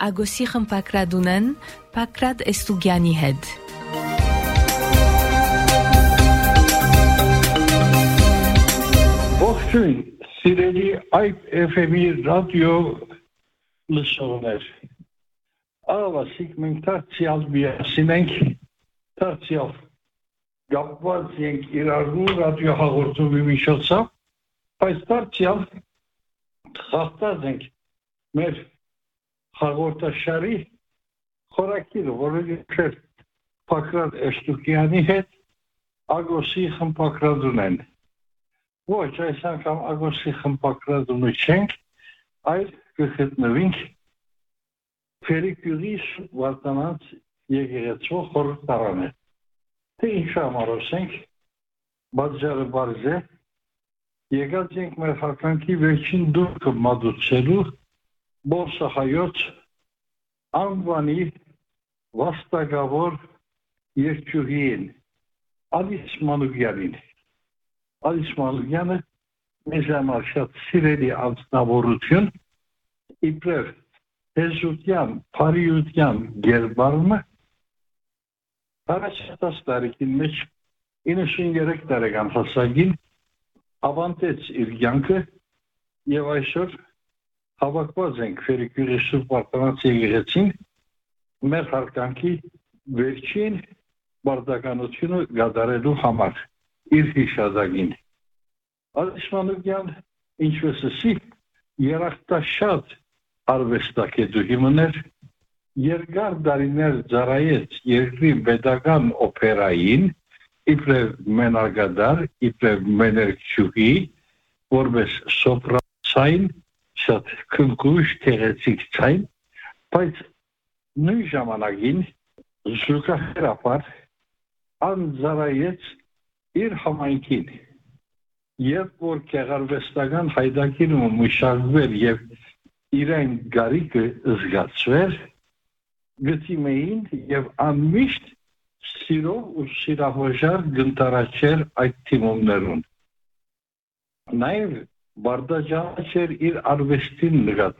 Ագոսի խմբակրատ ունեն Պակրատ Էստուգյանի հետ։ Ողջույն, սիրելի այդ FM-ի ռադիո լսողներ։ Աղավասիկ մենք դարձյալ միասին ենք, դարձյալ գապված ենք իրարու ռադիո հաղորդումի միջոցով, բայց դարձյալ խախտած ենք մեր հաղորդաշարի խորակիրը, որը եքեր Պակրատ Էստուգյանի հետ Ագոսի խմբակրատ ունեն։ Ոչ, այս անգամ Ագոսի խմբակրատ ունի չենք, այլ կգտնվենք Ֆերիկյուրի վարդանանց եկեղեցու խորհրդարանը։ Թե ինչ համարոս ենք, բաժարը բարզ է, եկած ենք մեր հականքի վերջին դուրքը մատուցելու Բորսահայոց անվանի վաստակավոր երկչուհին Ալիս Մանուկյանին։ Ալիս Մանուկյանը մեզ համար շատ սիրելի անձնավորություն, իբրև հեզության, փարիության գերբարումը առաջատած տարիքին մեջ 93 տարեկան հասակին ավանդեց իր կյանքը եւ այսօր հավաքված ենք Ֆերիկյուրի Սուրբ Վարդանանց եկեղեցին մեր հարգանքի վերջին բարդականությունը գդարելու համար իր հիշադակին։ Ալիս Մանուկյան ինչպես ասի երախտաշատ արվեստագետուհի մներ, երկար դարիներ ծառայեց երկրի պետական օպերային, իբրև մենագադար, իբրև մեներկչուհի, որպես սոպրան, շատ քնքուշ գեղեցիկ ցայն, բայց նույն ժամանակին զուգահեռաբար անձարայեց իր համայնքին, երբ որ գեղարվեստական հայդակիրումը մշակվեր եւ իրեն գարիկը զգացվեր, գտիմեին եւ անմիշտ սիրով ու սիրահոժար գնտարաչեր այդ թիմումներուն։ Նաեւ բարդաջանաչեր իր արվեստին նկատ։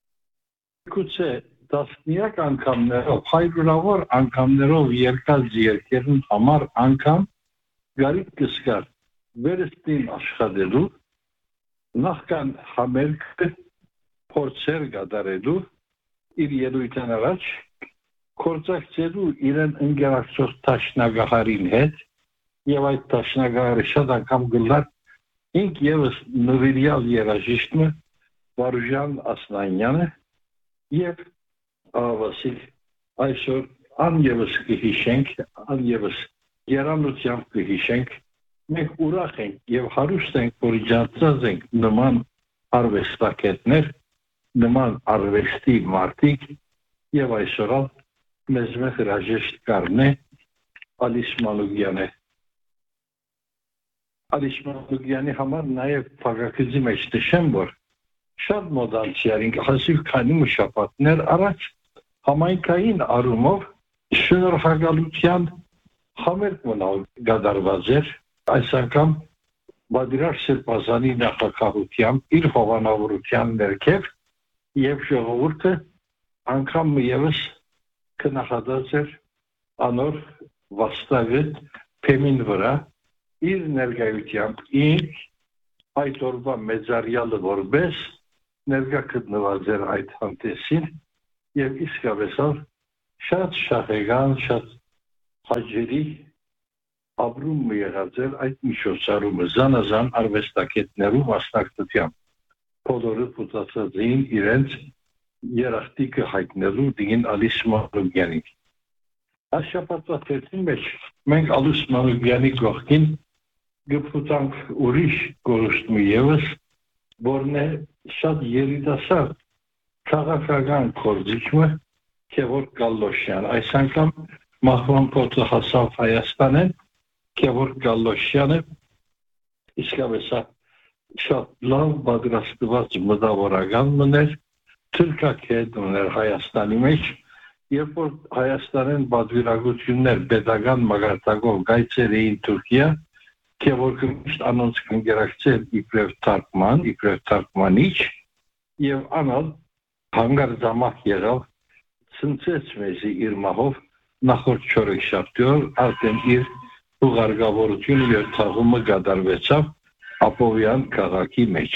Գուցե տասնյակ անգամներով, հայրուրավոր անգամներով երկած երկերուն համար անգամ գարիկ կսկար վերստին աշխատելու, նախքան համերգը փորձեր գդարելու իր ելույթան առաջ կորցակցելու իրեն ընկերակցող տաշնագահարին հետ եւ այդ տաշնագահարը շատ անգամ գլար ինք եւս նվիրյալ երաժիշտը Վարուժան Ասլանյանը եւ Աղավասիկ այսօր անևս կհիշենք, անևս երանությամբ կհիշենք, մենք ուրախ ենք եւ հարուստ ենք, որ ջանցած ենք նման արվեստագետներ, նման արվեստի մարդիկ եւ այսօր մեզ մեծ հրաժեշտ կառնե Ալիս Մանուկյանը։ Ալիս Մանուկյանի համար նաեւ փակագծի մեջ նշեմ, որ շատ մոդանցիարին հասիվ քանի մշապատներ առաջ համայնքային առումով շնորհակալության համերգ մնալ գդարված էր, այս անգամ Բադիրար Սերբազանի նախակահությամբ իր հովանավորության ներքև եւ ժողովուրդը անգամ եւս կնախադած էր անոր վաստակետ փեմին վրա իր ներկայությամբ ինք այդ օրվա մեծարյալը որպես ներկա գտնված էր այդ հանդեսին եւ իսկապես շատ շահեգան, շատ հաջերի ապրում եղած էր այդ միջոցառումը զանազան արվեստագետներու մասնակցությամբ բոլորը փութացած էին իրենց երախտիկը հայտնելու դին Ալիս Մանուկյանին։ Աշխապատվա թերթին մեջ մենք Ալիս Մանուկյանի կողքին գփութանք ուրիշ գորուստմի եւս, որն է շատ երիտասարդ քաղաքական կորձիչը Քևորգ Գալոշյան։ Այս անգամ մահվան փոթը հասավ Հայաստանեն, Քևորգ Գալոշյանը իսկապես շատ լավ պատրաստված մտավորական մներ, թուրքակետ մներ Հայաստանի մեջ, երբ որ Հայաստանեն պատվիրակություններ պետական մագարտակով գայցեր էին Թուրքիա, Քևորգը միշտ անոնց կընկերակցել իբրև թարգման, իբրև թարգմանիչ, եւ անալ հանգարձամախ եղավ ցնցեց մեզի իր մահով նախորդ չորեքշաբթի օր արդեն իր ուղարկավորությունը եւ թաղումը կատարվեցավ Ապովյան քաղաքի մեջ։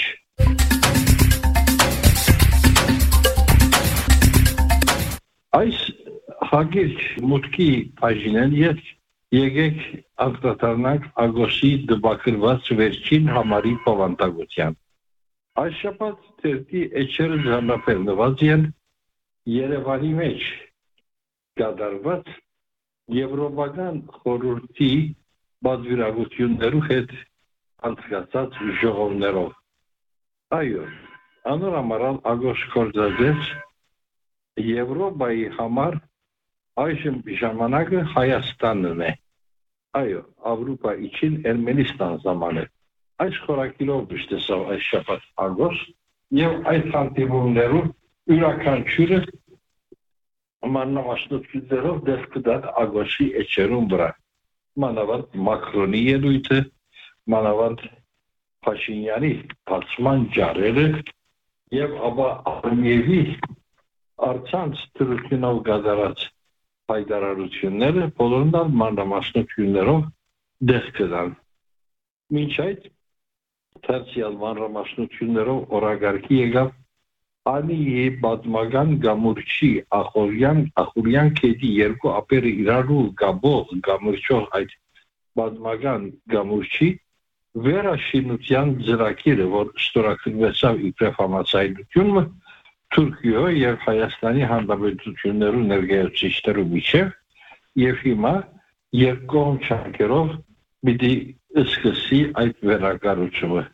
Այս հագիրք մուտքի բաժինեն եկեք ակտատարնանք ագոստի դպակրված վերջին համարի բովանդակության։ Այս շաբաթ թերթի էջերը զանրապերնված են Երևանի մեջ կատարված Եվրոպական խորհրդի բادرագություններու հետ անցկացած ժողովներով։ Այո, անորամարալ ագոստ կորզածեց Եվրոպայի համար այժմ ժամանակը Հայաստանն է։ Այո, Ավրոպա իջին Էրմենիստան զամանը։ Այս խորակիրով դժտեսավ այս շաբաթ ագոստ եւ այս հանդիպումներով յուրաքանչյուրը մանրամասնություններով դες կդան ագոստի էջերուն վրա։ Մանավանդ Մակրոնի ելույթը, մանավանդ Փաշինյանի բացման ջարերը եւ ապա Ալիևի արցանց թրությունով գդարած հայտարարությունները բոլորն մանրամասնություններով դες կդան։ Մինչ այդ թերցիալ մանրամասնություններով օրագարկի եկավ Ալիի պատմական գամուրջի ախորյան կետի երկու ապերը իրարու գաբող գամուրջով այդ պատմական գամուրջի վերաշինության ծրագիրը, որ ստորագրվեցավ իբրև համաձայնությունը Թուրքիո եւ Հայաստանի Հանրապետություններու ներկայացուցիչներու միջև եւ հիմա երկկողմ չանկերով պիտի սկսի այդ վերակառուցումը։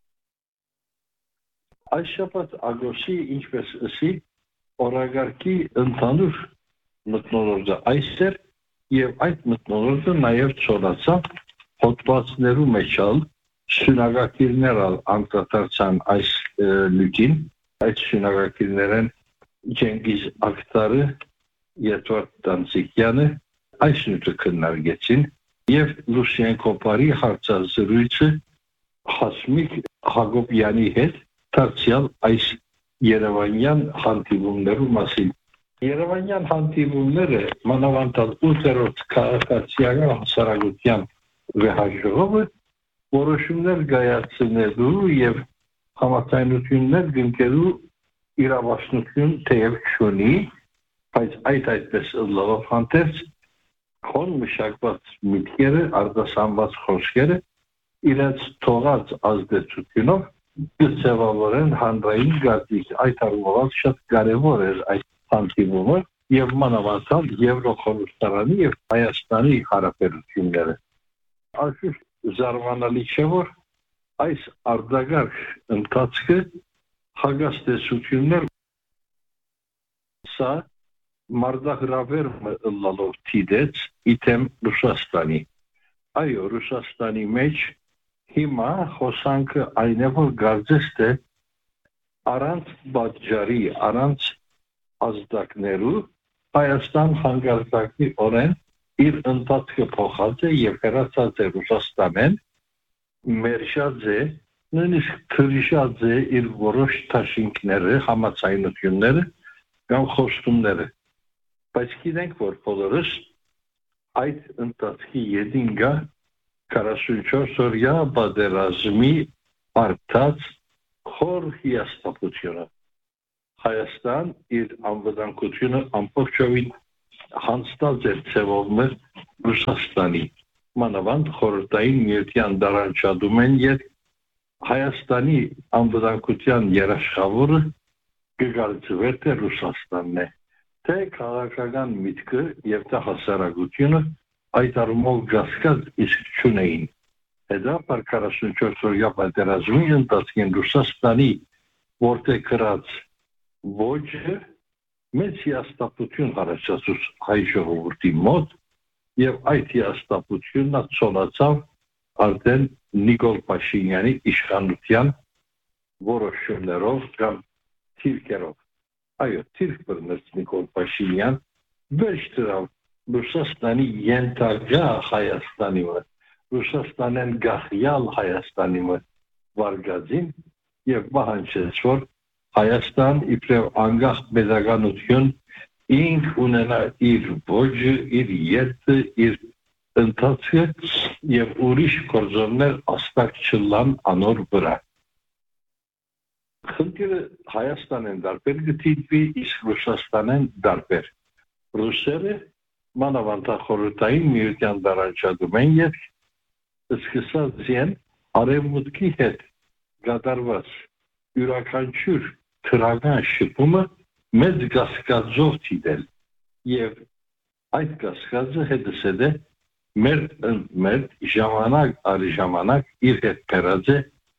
Այս շաբաթ ագոստի ինչպես ասի օրագարկի ընդհանուր մթնոլորտը այսեր եւ այդ մթնոլորտը նաեւ ծորացավ հոդվածներու մեջալ շնորհակալներ անկատարցան այս լուտին այդ շնորհակալներն Ջենգիզ Ակտարը Եթվարդ Տանցիկյանը այս նույնը քննարկեցին եւ Լուշենկոպարի հարցազրույցը Հասմիկ Հակոբյանի հետ Թարցիալ այս Երևանյան հանդիպումներու մասին։ Երևանյան հանդիպումները մանավանդալ 8-րդ քաղաքացիական հասարակության վեհաժողովը որոշումներ կայացնելու եւ համաձայնություններ կնքելու իրավասնություն թեև չունի, բայց այդպես լավ հանդերձ քոն մշակված միտքերը, արտասանված խոսքերը իրենց թողած ազդեցությունով կցևավորեն հանրային գարտիկ։ Այդ առումով շատ կարևոր է այդ հանդիպումը եւ մանավանդ Եվրոխորհրդարանի եւ Հայաստանի հարաբերությունները։ Այսպես զարմանալի չէ, որ այս արտագաղթ ընթացքը հագաստեցություններ սա մարտահրավեր լալով թիդեց իթեմ Ռուսաստանի։ Այո, Ռուսաստանի մեջ հիմա խոսանքը այն է, որ գարձես թե առանց բաժարի, առանց ազդակներու Հայաստան հանգարցակի օրեն իր ընթացքը փոխած է եւ հեռացած է Ռուսաստանեն, մերժած է, նույնիսկ քրիշած է իր որոշ թաշինքները, համաձայնությունները կամ խոստումները։ Բայց գիտենք, որ բոլորս այդ ընթացքի յետինգա 44-օրյա պատերազմի արդած խոր հիասթափությունը։ Հայաստան իր անվտանգությունը ամբողջովին հանձնած էր ցևով Ռուսաստանի, մանավանդ խորհրդային միության դարանչադում են եւ Հայաստանի անվտանգության երաշխավորը կգործվեր թե Ռուսաստանն է, թե քաղաքական միտքը եւ թե հասարակությունը այդ առումով գասկած իսկ չունեին։ Հետո 44-օրյա պատերազմի ընթացքին Ռուսաստանի որտեղ գրած ոճը մեծ հիասթափություն առաջացուց հայ ժողովրդի մոտ եւ այդ հիասթափությունը ծոլացավ արդեն Նիկոլ Փաշինյանի իշխանության որոշումներով կամ թիրքերով։ Այո, թիրք բռնեց Նիկոլ Փաշինյան, վերջ դրավ Ռուսաստանի ենթակա Հայաստանի մոտ, Ռուսաստանեն գախյալ Հայաստանի մոտ վարգածին եւ պահանջեց, որ Հայաստան իբրև անկախ պետականություն ինք ունենա իր ոճը, իր երթը, իր ընթացքը եւ ուրիշ գործոններ աստակ չլան անոր վրա։ Խնդիրը Հայաստանեն դարբեր գտիպի, իսկ Ռուսաստանեն դարբեր։ Ռուսերը մանավանդախորհրդային միության դարաճադում են եւ սկսած են արևմուտքի հետ գդարված յուրաքանչյուր թրական շփումը մեծ գասկածով դիտել եւ այդ գասկածը հետսեդ է մեր ժամանակ առ ժամանակ իր հետ բերած է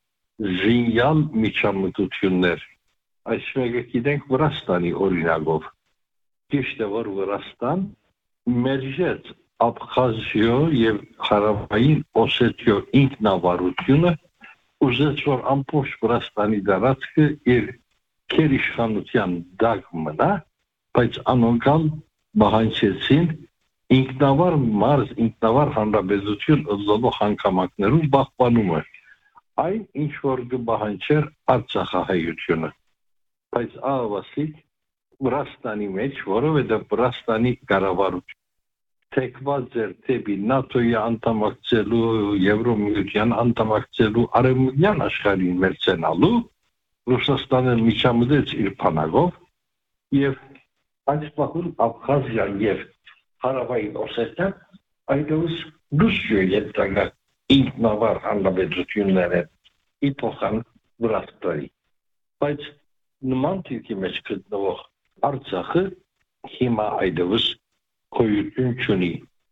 զինյալ միջամտություններ։ Այս մեկը գիտենք Վրաստանի օրինակով։ Ճիշտ է, որ Վրաստան մերժեց Աբխազիա եւ Հարավային Օսետիա ինքնավարությունը, ուզեց որ ամբողջ Վրաստանի տարածքը իր քերիշխանության դակ մնա, բայց անոնքան բանջեցին ինքնավար մարզ, ինքնավար հանրապետություն ըլլալու հանգամանքներում պահպանումը։ Այն ինչ որ գբահանչեր Արցախահայությունը, բայց ահավասիկ Վրաստանի մեջ, որովհետև Վրաստանի կառավարությունը թեկված էր դեպի ՆԱՏՕ-ի անդամակցելու, Եվրոմիության անդամակցելու, արևմտյան աշխարհին մերձենալու, Ռուսաստանը միջամտեց իր բանակով եւ այս պահում Աբխազիան եւ Հարավային Օսետիան այդպես դուսյո ենթակա ինքնավար հանրապետություններ են իփոխան Վրաստանի։ Բայց նման դեպքի մեջ գտնվող Արցախը հիմա այդպես գոյություն չունի։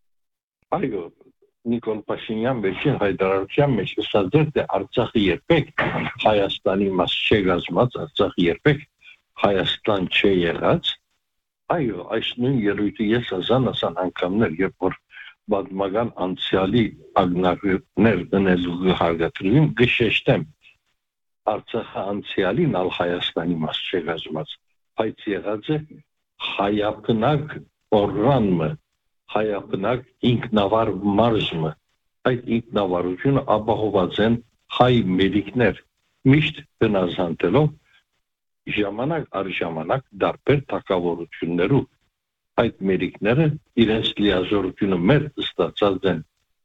Այո, Նիկոլ Փաշինյան վերջին հայտարարության մեջ ասաց, թե Արցախը երբեք Հայաստանի մաս չէ գազմած, Արցախը երբեք Հայաստան չէ եղած։ Այո, այս նույն ելույթը ես ազան անգամներ, երբ որ պատմական անցյալի ագնահատներ դնելու հարգադրում գշեշտեմ Արցախը անցյալին ալ Հայաստանի մաս չէ գազմած, բայց եղած է հայապնակ օրրանմը, հայապնակ ինքնավար մարզմը, այդ ինքնավարությունը ապահոված են հայ մերիկներ, միշտ հնազանդելով ժամանակ առ ժամանակ դարբեր թակավորություններով այդ մերիկները իրենց լիազորությունը մեր ստացած են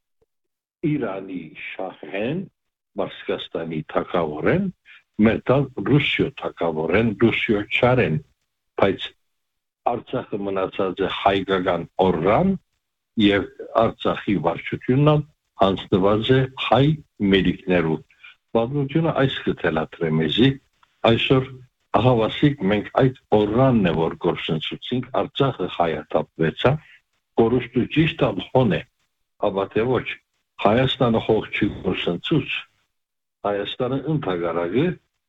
Իրանի շահեն, Բարսկաստանի թակավորեն, մետալ Ռուսիո թակավորեն, Ռուսիո չարեն, բայց Արցախը մնացած է հայկական օրրան եւ Արցախի վարչությունն հանձնված է հայ մերիկներով։ Պատմությունը այս կթելատրե մեզի, այսօր ահավասիկ մենք այդ օրրանն է, որ գործընծուցինք, Արցախը հայատապվեցա, կորուստու ճիշտ ալխոն է, ապա թե ոչ, Հայաստանը հող չի գործընծուց, Հայաստանը ընդհագարակը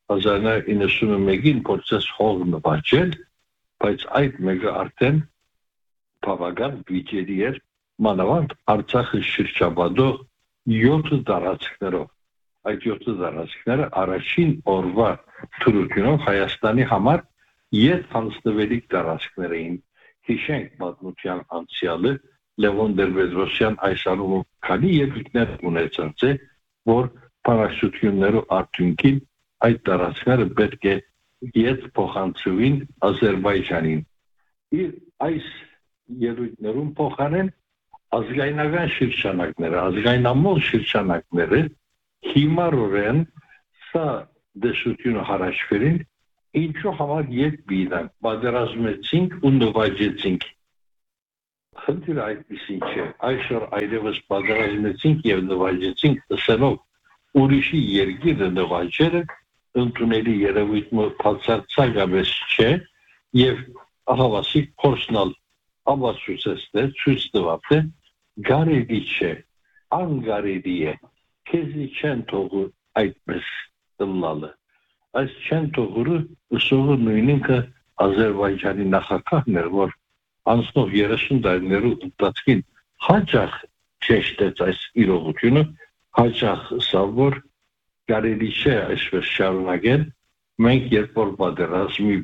1991-ին փորձեց հող նվաճել, բայց այդ մեկը արդեն բավական վիճելի էր մանավանդ Արցախը շրջապատող 7 տարածքներով։ Այդ 7 տարածքները առաջին օրվա թրությունով Հայաստանի համար ետ հանձնվելիք տարածքներ էին։ Հիշենք պատմության անցյալը, Լևոն Տեր-Պետրոսյան այս անունով քանի ելույթներ ունեցած է, որ բանակցություններով արդյունքին այդ տարածքները պետք է ետ փոխանցվին Ադրբեջանին։ Իր այս ելույթներում փոխարեն ազգայնական շրջանակները, ազգայնամոլ շրջանակները հիմարորեն սա դեսությունը հարաշվերին, ինչու համար ետ բիդան, պատերազմեցինք ու նվաճեցինք։ Խնդիրը այդպիսին չէ, այսօր այդևս պատերազմեցինք եւ նվաճեցինք ասելով ուրիշի երկիրը նվաճելը ընդունելի երևույթը բացարձակապես չէ եւ ահավասիկ փորձնալ ապացուցել ցույց տվել գարելի չէ, անգարելի է, քեզի չեն թողու այդպես դմնալը։ Այս չեն թողուրը ուսողը նույնինքը Ադրբեջանի նախագահն էր, որ անցնող 30 տարիներու ընթացքին հաճախ ճեշտեց այս իրողությունը, հաճախ սա որ կարելի չէ այսպես շարունակել, մենք երբ որ պատերազմի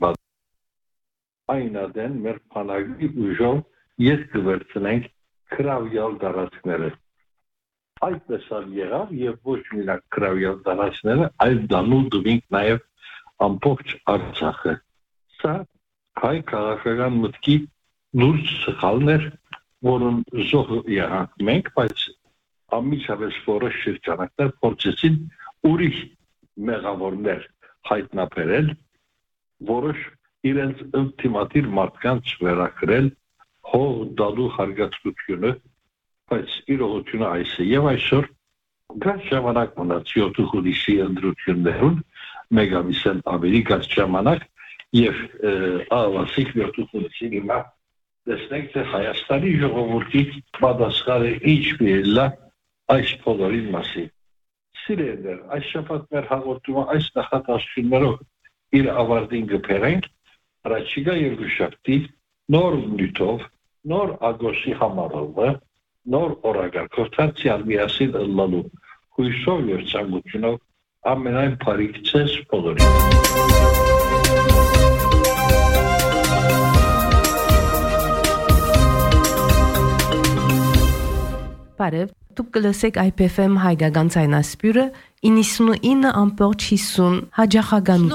այնադեն մեր բանակի ուժով ետ կվերցնենք քրավյալ տարածքները։ Այդպես եղավ եւ ոչ միայն քրավյալ տարածքները, այլ դանու դվինք նաեւ ամբողջ Արցախը։ Սա հայ քաղաքական մտքի լուրջ սխալն էր, որն զոհը մենք, բայց ամիջապես որոշ շրջանակներ փորձեցին ուրիշ մեղավորներ հայտնաբերել, որոշ իրենց ինտիմատիր մարդկանց վերագրել հող դալու հարգածությունը, բայց իրողությունը այս է եւ այսօր գազ ժամանակ մնաց 7 հուլիսի ընտրություններուն մեգամիսեն ավելի գազ ժամանակ եւ ավասիկ 7 հուլիսի հիմա տեսնենք թե Հայաստանի ժողովրդի պատասխանը ինչ է այս բոլորի մասին սիրելիներ այս շաբաթ մեր հաղորդումը այս նախատեսություններով իր ավարտին կբերենք առաջիկա երկուշաբթի նոր նյութով նոր ագոստի համարով նոր օրագարկով դարձյալ միասին ըլլալու հույսով եւ ցանկությունով ամենայն բարիք ցես բոլորին Բարև Դուք կլսեք IPFM հայկական ցայնասպյուրը 99.50 հաջախագանություն